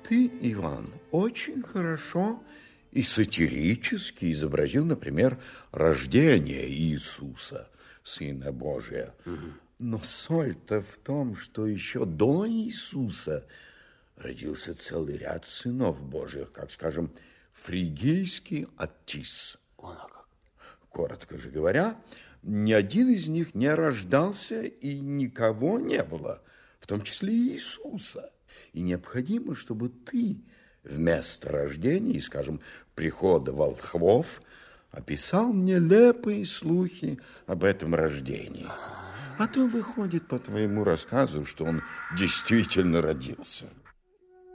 ты, Иван, очень хорошо и сатирически изобразил, например, рождение Иисуса, Сына Божия. Но соль-то в том, что еще до Иисуса родился целый ряд сынов Божьих, как, скажем, фригийский Аттис. Коротко же говоря, ни один из них не рождался и никого не было, в том числе и Иисуса. И необходимо, чтобы ты вместо рождения и, скажем, прихода волхвов описал мне нелепые слухи об этом рождении. А то выходит по твоему рассказу, что он действительно родился.